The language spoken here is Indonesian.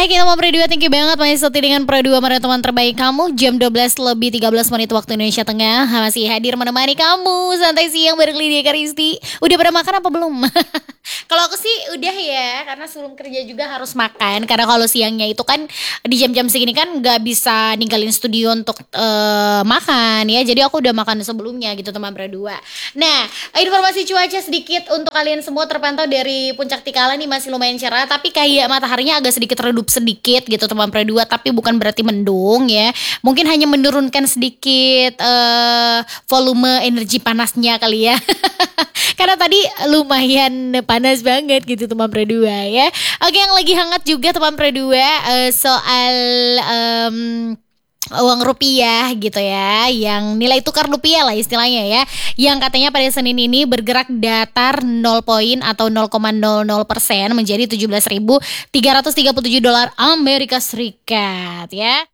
Oke teman Pro 2, thank you banget masih setia dengan Pro 2 pada teman terbaik kamu. Jam 12 lebih 13 menit waktu Indonesia Tengah. Masih hadir menemani kamu santai siang bareng Lydia Karisti. Udah pada makan apa belum? Kalau aku sih udah ya, karena sebelum kerja juga harus makan. Karena kalau siangnya itu kan di jam-jam segini kan nggak bisa ninggalin studio untuk makan ya. Jadi aku udah makan sebelumnya gitu teman Pro 2. Nah, informasi cuaca sedikit untuk kalian semua terpantau dari Puncak Tikala nih masih lumayan cerah, tapi kayak mataharinya agak sedikit redup sedikit gitu teman Pro 2, tapi bukan berarti mendung ya. Mungkin hanya menurunkan sedikit volume energi panasnya kali ya. Karena tadi lumayan panas banget gitu teman Pro 2 ya. Oke, yang lagi hangat juga teman Pro 2 soal uang rupiah gitu ya, yang nilai tukar rupiah lah istilahnya ya, yang katanya pada Senin ini bergerak datar 0 poin atau 0,00% menjadi $17.337 Amerika Serikat ya.